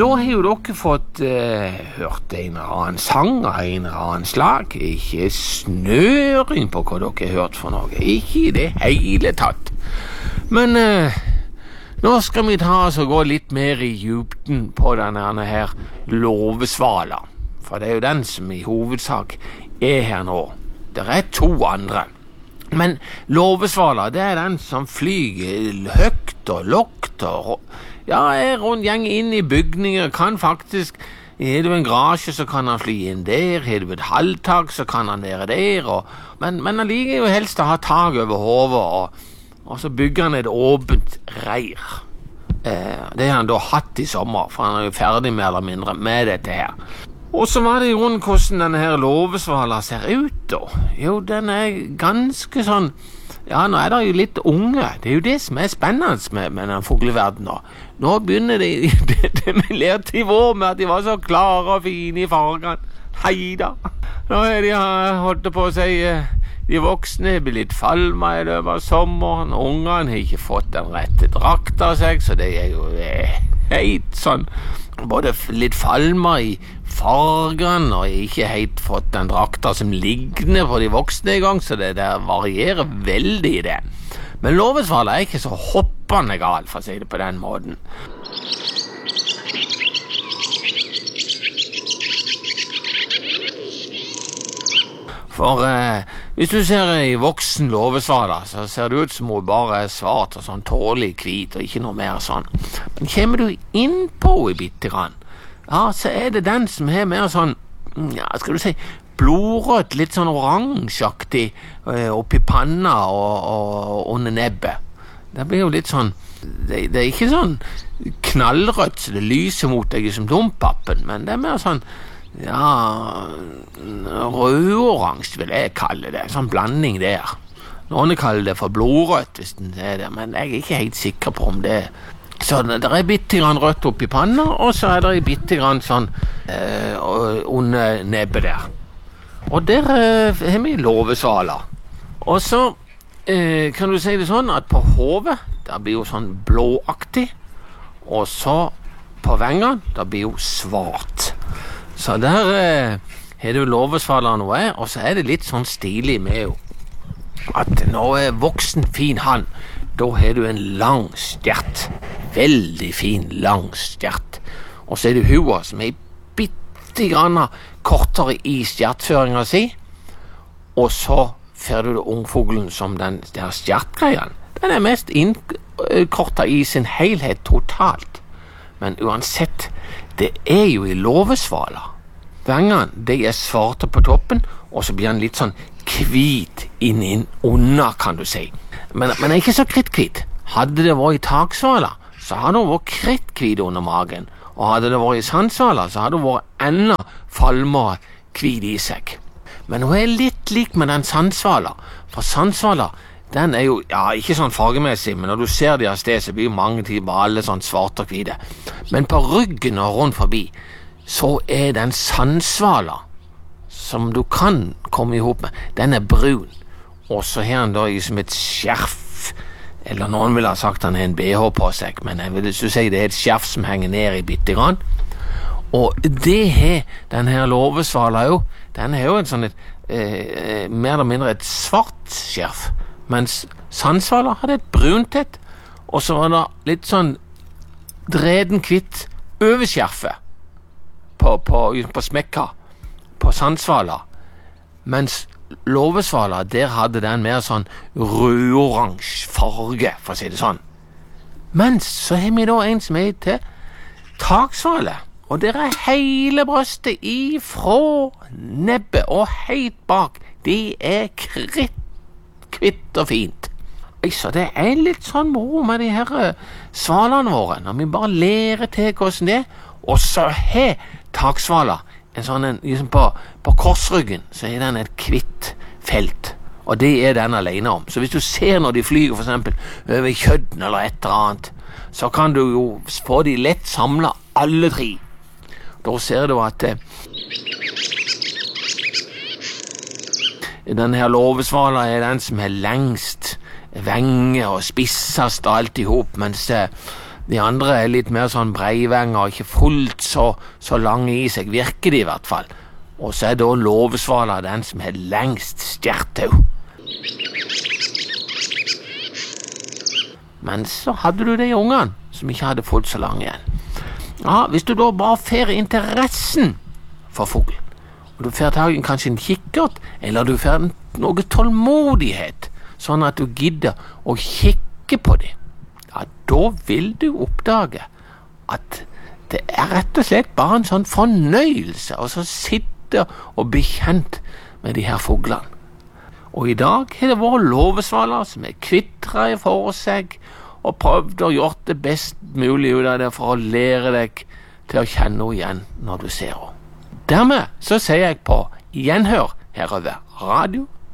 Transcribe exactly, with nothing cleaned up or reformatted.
da har jo dere fått eh, hørt en eller annen sang av en eller annen slag. Ikke snøring på hva dere har hørt for noe. Ikke i det hele tatt. Men eh, nå skal vi ta oss og gå litt mer i djupten på denne her låvesvala. For det er jo den som i hovedsak er her nå. Det er to andre. Men låvesvala, det er den som flyger høyt og lågt og ja, er rundt gjeng inn i bygninger, kan faktisk, har du en garasje så kan han fly inn der, har du et halvtak så kan han være der, og, men, men han liker jo helst å ha tag over hodet, og, og så bygger han et åpent reir. Eh, det har han da hatt i sommer, for han er jo ferdig mer eller mindre med dette her. Og så var det jo rundt hvordan denne her låvesvala ser ut da. Jo, den er ganske sånn, ja, nå er det jo litt unge. Det er jo det som er spennende med, med den fugleverden nå. Nå begynner de, det, det vi lærte i vår med at de var så klare og fine i fargene. Heida. Nå er de, holdt på å si, de voksne blir litt falma i løpet av sommeren. Ungene har ikke fått den rette drakta av seg, så det er jo helt sånn, både litt falma i fargene og ikke helt fått den drakta som ligner på de voksne i gang, så det der varierer veldig i det. Men låvesvala er ikke så hoppende gal, for å si det på den måten. For eh, hvis du ser i voksen låvesvala, så ser det ut som hun bare er svart og sånn tålig hvit og ikke noe mer sånn. Men kommer du inn på i bitte grann, ja, så er det den som er mer sånn, ja, skal du si, blodrødt, litt sånn oransjeaktig eh, oppi panna og, og under nebbet. Det blir jo litt sånn, det, det er ikke sånn knallrødt så det lyser mot deg som dompappen, men det er mer sånn, ja, rød-oransje vil jeg kalle det, sånn blanding der. Noen kaller det for blodrødt hvis den er det, men jeg er ikke helt sikker på om det er. Så det er bitte grann rødt oppi panna, og så er det bitte grann sånn eh, under nebbet der. Og der eh, har vi låvesvala. Og så eh, kan du si det sånn at på hodet, der blir jo sånn blåaktig, og så på vengene, der blir jo svart. Så der eh, har du låvesvala nå er, og så er det litt sånn stilig med jo, at når er voksen fin han, da har du en lang stjert, veldig fin lang stjert, og så er det hua som er bitte grann kortere i stjertføringen si, og så får du det ungfuglen som den der stjertgreien. Den er mest innkortet i sin helhet totalt, men uansett, det er jo i låvesvala. Vengene, de er svarte på toppen, og så blir den litt sånn hvit inn inn under, kan du si. Men, men ikke så kritthvit. Hadde det vært i taksvala, så hadde det vært kritthvit under magen. Og hadde det vært i sandsvala, så hadde det vært enda falmere hvit i seg. Men hun er litt lik med den sandsvala. For sandsvala, den er jo, ja, ikke sånn fargemessig, men når du ser de av sted, så blir mange tider bare alle sånn svarte og hvite. Men på ryggen og rundt forbi, så er den sandsvala, som du kan komme ihop med, den er brun. Og så har han da som et skjerf, eller noen vil ha sagt han har en B H på seg, men jeg vil si det er et skjerf som henger ned i bitte grann. Og det har den her låvesvala jo, den har jo en sånn et, eh, mer eller mindre et svart skjerf, mens sandsvala hadde et brunt et, og så var det litt sånn dreden kvitt over skjerfet på, på, på smekka på sandsvala, mens låvesvala, der hadde den mer sånn rød-oransje farge, for å si det sånn. Mens så har vi da en som er til taksvale, og der er hele brøstet ifra nebbet og helt bak. Det er kritt, kvitt og fint. Så det er litt sånn moro med de her svalene våre, når vi bare lærer til hvordan det er. Og så har taksvala en sånn, en, liksom på, på korsryggen, så er den et kvitt felt, og det er den alene om. Så hvis du ser når de flyger for eksempel over kjødden eller et eller annet, så kan du jo få de lett samlet alle tre. Da ser du at eh, den her låvesvala er den som er lengst venge og spissast og alt ihop, mens eh, De andre er litt mer sånn breivenger, ikke fullt så, så lange i seg, virker de i hvert fall. Og så er da låvesvala den som har lengst stjertau. Men så hadde du de ungene som ikke hadde fått så lange igjen. Ja, hvis du da bare får interessen for fugl, og du får tak i kanskje en kikkert, eller du får noe tålmodighet, sånn at du gidder å kikke på dem, ja, da vil du oppdage at det er rett og slett bare en sånn fornøyelse å så sitte og bli kjent med de her fuglene. Og i dag har det vært låvesvaler som er kvitret for seg og prøvd å gjøre det best mulig ut av det for å lære deg til å kjenne henne igjen når du ser henne. Dermed så sier jeg på gjenhør her over Radio